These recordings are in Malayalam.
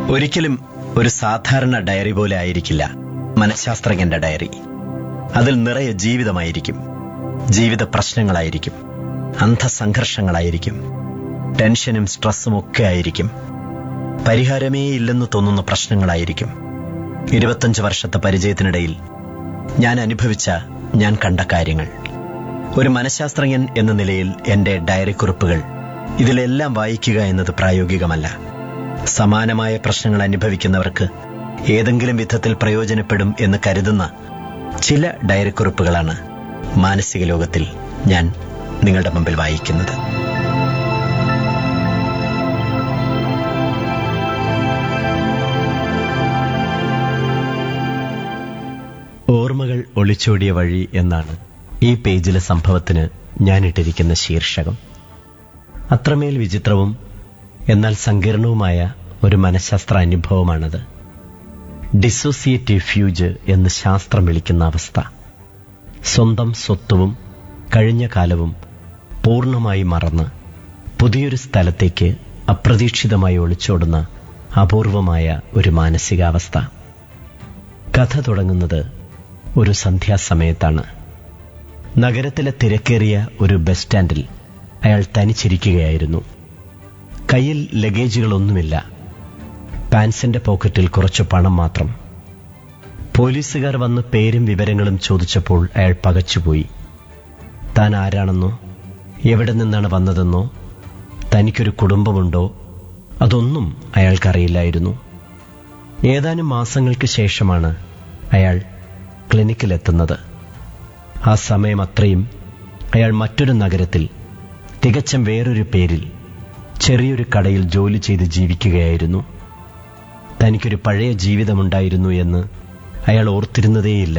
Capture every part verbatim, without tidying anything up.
ഒരിക്കലും ഒരു സാധാരണ ഡയറി പോലെ ആയിരിക്കില്ല മനഃശാസ്ത്രജ്ഞന്റെ ഡയറി. അതിൽ നിറയെ ജീവിതമായിരിക്കും, ജീവിത പ്രശ്നങ്ങളായിരിക്കും, അന്ധസംഘർഷങ്ങളായിരിക്കും, ടെൻഷനും സ്ട്രെസ്സും ഒക്കെ ആയിരിക്കും, പരിഹാരമേ ഇല്ലെന്ന് തോന്നുന്ന പ്രശ്നങ്ങളായിരിക്കും. ഇരുപത്തഞ്ച് വർഷത്തെ പരിചയത്തിനിടയിൽ ഞാൻ അനുഭവിച്ച, ഞാൻ കണ്ട കാര്യങ്ങൾ. ഒരു മനഃശാസ്ത്രജ്ഞൻ എന്ന നിലയിൽ എന്റെ ഡയറി കുറിപ്പുകൾ ഇതിലെല്ലാം വായിക്കുക എന്നത് പ്രായോഗികമല്ല. സമാനമായ പ്രശ്നങ്ങൾ അനുഭവിക്കുന്നവർക്ക് ഏതെങ്കിലും വിധത്തിൽ പ്രയോജനപ്പെടും എന്ന് കരുതുന്ന ചില ഡയറി കുറിപ്പുകളാണ് മാനസിക ലോകത്തിൽ ഞാൻ നിങ്ങളുടെ മുമ്പിൽ വായിക്കുന്നത്. ഓർമ്മകൾ ഒളിച്ചോടിയ വഴി എന്നാണ് ഈ പേജിലെ സംഭവത്തിന് ഞാനിട്ടിരിക്കുന്ന ശീർഷകം. അത്രമേൽ വിചിത്രവും എന്നാൽ സങ്കീർണവുമായ ഒരു മനഃശാസ്ത്ര അനുഭവമാണത്. ഡിസോസിയേറ്റീവ് ഫ്യൂജ് എന്ന് ശാസ്ത്രം വിളിക്കുന്ന അവസ്ഥ. സ്വന്തം സ്വത്വവും കഴിഞ്ഞ കാലവും പൂർണ്ണമായി മറന്ന് പുതിയൊരു സ്ഥലത്തേക്ക് അപ്രതീക്ഷിതമായി ഒളിച്ചോടുന്ന അപൂർവമായ ഒരു മാനസികാവസ്ഥ. കഥ തുടങ്ങുന്നത് ഒരു സന്ധ്യാസമയത്താണ്. നഗരത്തിലെ തിരക്കേറിയ ഒരു ബസ് സ്റ്റാൻഡിൽ അയാൾ തനിച്ചിരിക്കുകയായിരുന്നു. കയ്യിൽ ലഗേജുകളൊന്നുമില്ല. പാൻസിന്റെ പോക്കറ്റിൽ കുറച്ച് പണം മാത്രം. പോലീസുകാർ വന്ന് പേരും വിവരങ്ങളും ചോദിച്ചപ്പോൾ അയാൾ പകച്ചുപോയി. താൻ ആരാണെന്നോ എവിടെ നിന്നാണ് വന്നതെന്നോ തനിക്കൊരു കുടുംബമുണ്ടോ അതൊന്നും അയാൾക്കറിയില്ലായിരുന്നു. ഏതാനും മാസങ്ങൾക്ക് ശേഷമാണ് അയാൾ ക്ലിനിക്കിലെത്തുന്നത്. ആ സമയം അത്രയും അയാൾ മറ്റൊരു നഗരത്തിൽ തികച്ചും വേറൊരു പേരിൽ ചെറിയൊരു കടയിൽ ജോലി ചെയ്ത് ജീവിക്കുകയായിരുന്നു. തനിക്കൊരു പഴയ ജീവിതമുണ്ടായിരുന്നു എന്ന് അയാൾ ഓർത്തിരുന്നതേയില്ല.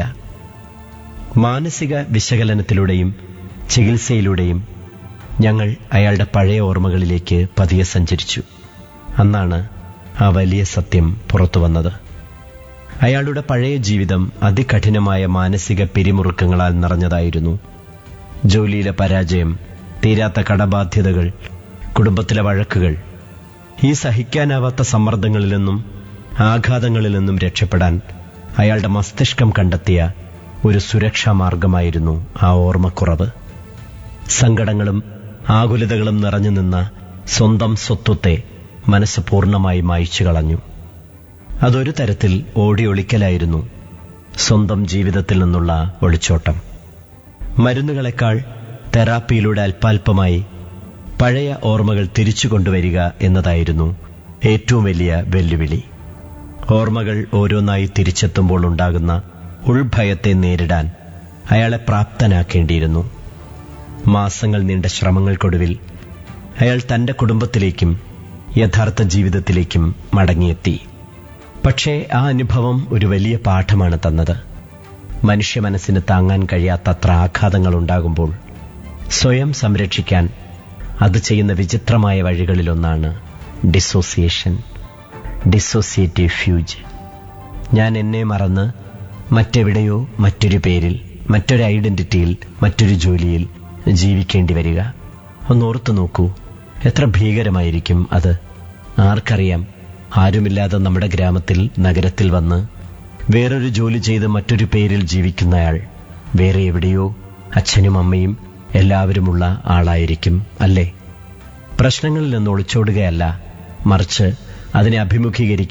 മാനസിക വിശകലനത്തിലൂടെയും ചികിത്സയിലൂടെയും ഞങ്ങൾ അയാളുടെ പഴയ ഓർമ്മകളിലേക്ക് പതിയെ സഞ്ചരിച്ചു. അന്നാണ് ആ വലിയ സത്യം പുറത്തു വന്നത്. അയാളുടെ പഴയ ജീവിതം അതികഠിനമായ മാനസിക പിരിമുറുക്കങ്ങളാൽ നിറഞ്ഞതായിരുന്നു. ജോലിയിലെ പരാജയം, തീരാത്ത കടബാധ്യതകൾ, കുടുംബത്തിലെ വഴക്കുകൾ. ഈ സഹിക്കാനാവാത്ത സമ്മർദ്ദങ്ങളിൽ നിന്നും ആഘാതങ്ങളിൽ നിന്നും രക്ഷപ്പെടാൻ അയാളുടെ മസ്തിഷ്കം കണ്ടെത്തിയ ഒരു സുരക്ഷാ മാർഗമായിരുന്നു ആ ഓർമ്മക്കുറവ്. സങ്കടങ്ങളും ആകുലതകളും നിറഞ്ഞു നിന്ന സ്വന്തം സ്വത്വത്തെ മനസ്സ് പൂർണ്ണമായി മായ്ച്ചു കളഞ്ഞു. അതൊരു തരത്തിൽ ഓടി ഒളിക്കലായിരുന്നു, സ്വന്തം ജീവിതത്തിൽ നിന്നുള്ള ഒളിച്ചോട്ടം. മരുന്നുകളെക്കാൾ തെറാപ്പിയിലൂടെ അല്പാൽപമായി പഴയ ഓർമ്മകൾ തിരിച്ചു കൊണ്ടുവരിക എന്നതായിരുന്നു ഏറ്റവും വലിയ വെല്ലുവിളി. ഓർമ്മകൾ ഓരോന്നായി തിരിച്ചെത്തുമ്പോൾ ഉണ്ടാകുന്ന ഉൾഭയത്തെ നേരിടാൻ അയാളെ പ്രാപ്തനാക്കേണ്ടിയിരുന്നു. മാസങ്ങൾ നീണ്ട ശ്രമങ്ങൾക്കൊടുവിൽ അയാൾ തന്റെ കുടുംബത്തിലേക്കും യഥാർത്ഥ ജീവിതത്തിലേക്കും മടങ്ങിയെത്തി. പക്ഷേ ആ അനുഭവം ഒരു വലിയ പാഠമാണ് തന്നത്. മനുഷ്യ മനസ്സിന് താങ്ങാൻ കഴിയാത്തത്ര ആഘാതങ്ങൾ ഉണ്ടാകുമ്പോൾ സ്വയം സംരക്ഷിക്കാൻ അത് ചെയ്യുന്ന വിചിത്രമായ വഴികളിലൊന്നാണ് ഡിസോസിയേഷൻ, ഡിസോസിയേറ്റീവ് ഫ്യൂജ്. ഞാൻ എന്നെ മറന്ന് മറ്റെവിടെയോ മറ്റൊരു പേരിൽ, മറ്റൊരു ഐഡന്റിറ്റിയിൽ, മറ്റൊരു ജോലിയിൽ ജീവിക്കേണ്ടി വരിക. ഒന്നോർത്തു നോക്കൂ, എത്ര ഭീകരമായിരിക്കും അത്. ആർക്കറിയാം, ആരുമില്ലാതെ നമ്മുടെ ഗ്രാമത്തിൽ, നഗരത്തിൽ വന്ന് വേറൊരു ജോലി ചെയ്ത് മറ്റൊരു പേരിൽ ജീവിക്കുന്നയാൾ വേറെ എവിടെയോ അച്ഛനും അമ്മയും എല്ലാവരുമുള്ള ആളായിരിക്കും, അല്ലേ? പ്രശ്നങ്ങളിൽ നിന്ന് ഒളിച്ചോടുകയല്ല, മറിച്ച് അതിനെ അഭിമുഖീകരിക്കുക